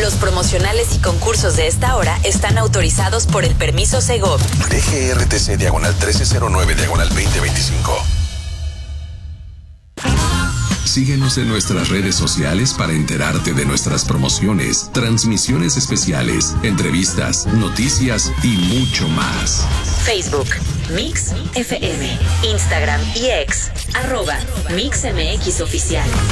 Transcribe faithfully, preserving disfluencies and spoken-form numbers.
Los promocionales y concursos de esta hora están autorizados por el permiso Segov. D G R T C diagonal trece cero nueve diagonal veinte veinticinco. Síguenos en nuestras redes sociales para enterarte de nuestras promociones, transmisiones especiales, entrevistas, noticias y mucho más. Facebook, Mix F M, Instagram y X, arroba Mix M X Oficial.